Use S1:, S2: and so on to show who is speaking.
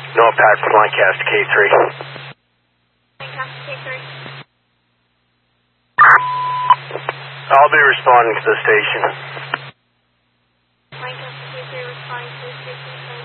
S1: No, Pat from Lancaster K3.
S2: Lancaster K3.
S1: I'll be responding to the station.
S2: Lancaster K3 responding to the station.